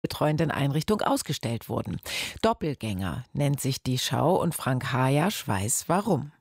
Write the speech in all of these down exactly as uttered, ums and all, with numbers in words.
betreuenden Einrichtung ausgestellt wurden. Doppelgänger nennt sich die Schau und Frank Hayasch weiß warum.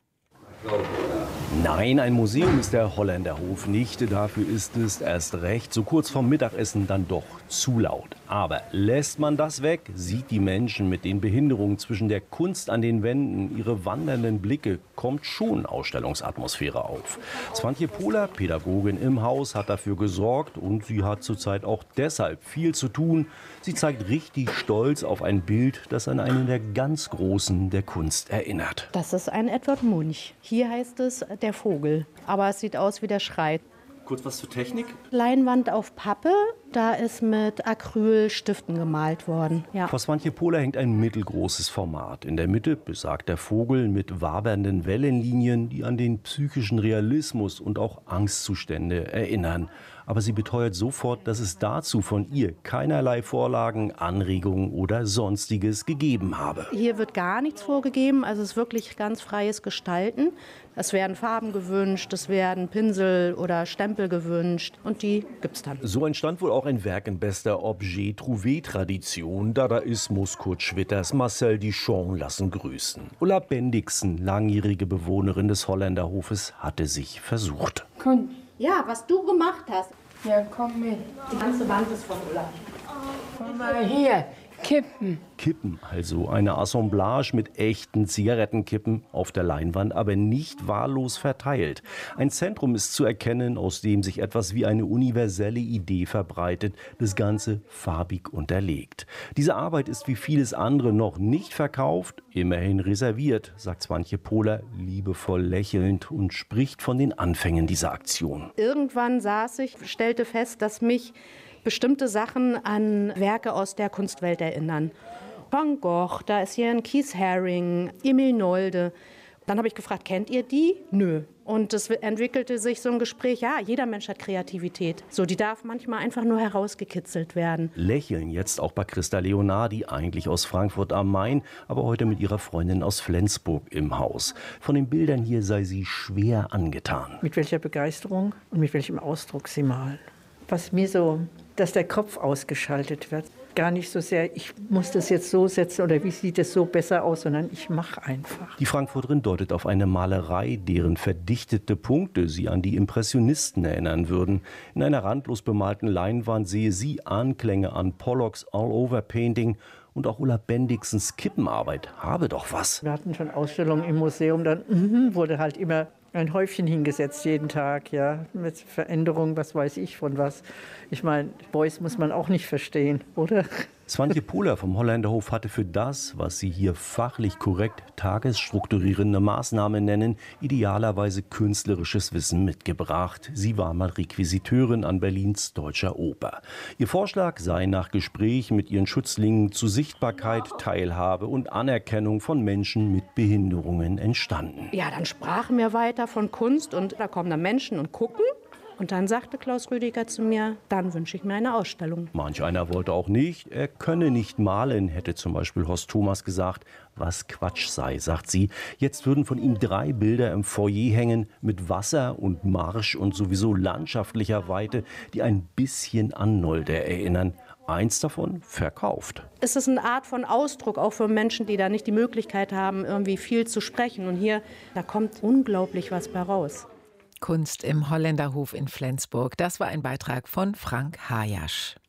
Nein, ein Museum ist der Holländerhof nicht. Dafür ist es erst recht so kurz vorm Mittagessen dann doch zu laut. Aber lässt man das weg, sieht die Menschen mit den Behinderungen zwischen der Kunst an den Wänden, ihre wandernden Blicke, kommt schon Ausstellungsatmosphäre auf. Swantje Pohler, Pädagogin im Haus, hat dafür gesorgt und sie hat zurzeit auch deshalb viel zu tun. Sie zeigt richtig stolz auf ein Bild, das an einen der ganz Großen der Kunst erinnert. Das ist ein Edward Munch. Hier heißt es der Vogel, aber es sieht aus wie der schreit. Kurz was zur Technik? Leinwand auf Pappe, da ist mit Acrylstiften gemalt worden. Ja. Vor Swantje Pohler hängt ein mittelgroßes Format. In der Mitte besagt der Vogel mit wabernden Wellenlinien, die an den psychischen Realismus und auch Angstzustände erinnern. Aber sie beteuert sofort, dass es dazu von ihr keinerlei Vorlagen, Anregungen oder Sonstiges gegeben habe. Hier wird gar nichts vorgegeben, also es ist wirklich ganz freies Gestalten. Es werden Farben gewünscht, es werden Pinsel oder Stempel gewünscht und die gibt's dann. So entstand wohl auch ein Werk in bester Objet-Trouvé-Tradition. Dadaismus Kurt Schwitters, Marcel Duchamp lassen grüßen. Ulla Bendixen, langjährige Bewohnerin des Holländerhofes, hatte sich versucht. Komm. Ja, was du gemacht hast. Ja, komm mit. Die ganze Wand ist von Ulla. Komm mal hier, Kippen. Kippen, also eine Assemblage mit echten Zigarettenkippen auf der Leinwand, aber nicht wahllos verteilt. Ein Zentrum ist zu erkennen, aus dem sich etwas wie eine universelle Idee verbreitet, das Ganze farbig unterlegt. Diese Arbeit ist wie vieles andere noch nicht verkauft, immerhin reserviert, sagt Swantje Pohler liebevoll lächelnd und spricht von den Anfängen dieser Aktion. Irgendwann saß ich, stellte fest, dass mich bestimmte Sachen an Werke aus der Kunstwelt erinnern. Van Gogh, da ist hier ein Keith Haring, Emil Nolde. Dann habe ich gefragt, kennt ihr die? Nö. Und es entwickelte sich so ein Gespräch, ja, jeder Mensch hat Kreativität. So, die darf manchmal einfach nur herausgekitzelt werden. Lächeln jetzt auch bei Christa Leonardi, eigentlich aus Frankfurt am Main, aber heute mit ihrer Freundin aus Flensburg im Haus. Von den Bildern hier sei sie schwer angetan. Mit welcher Begeisterung und mit welchem Ausdruck sie malen. Was mir so, dass der Kopf ausgeschaltet wird. Gar nicht so sehr, ich muss das jetzt so setzen oder wie sieht es so besser aus, sondern ich mache einfach. Die Frankfurterin deutet auf eine Malerei, deren verdichtete Punkte sie an die Impressionisten erinnern würden. In einer randlos bemalten Leinwand sehe sie Anklänge an Pollocks All-Over-Painting. Und auch Ulla Bendixens Kippenarbeit habe doch was. Wir hatten schon Ausstellungen im Museum, dann mm, wurde halt immer ein Häufchen hingesetzt jeden Tag, ja, mit Veränderungen, was weiß ich von was. Ich meine, Beuys muss man auch nicht verstehen, oder? Swantje Pohler vom Holländerhof hatte für das, was sie hier fachlich korrekt tagesstrukturierende Maßnahmen nennen, idealerweise künstlerisches Wissen mitgebracht. Sie war mal Requisiteurin an Berlins Deutscher Oper. Ihr Vorschlag sei nach Gespräch mit ihren Schützlingen zu Sichtbarkeit, Teilhabe und Anerkennung von Menschen mit Behinderungen entstanden. Ja, dann sprachen wir weiter von Kunst und da kommen dann Menschen und gucken. Und dann sagte Klaus Rüdiger zu mir, dann wünsche ich mir eine Ausstellung. Manch einer wollte auch nicht, er könne nicht malen, hätte zum Beispiel Horst Thomas gesagt, was Quatsch sei, sagt sie. Jetzt würden von ihm drei Bilder im Foyer hängen mit Wasser und Marsch und sowieso landschaftlicher Weite, die ein bisschen an Nolde erinnern. Eins davon verkauft. Es ist eine Art von Ausdruck, auch für Menschen, die da nicht die Möglichkeit haben, irgendwie viel zu sprechen. Und hier, da kommt unglaublich was bei raus. Kunst im Holländerhof in Flensburg. Das war ein Beitrag von Frank Hayasch.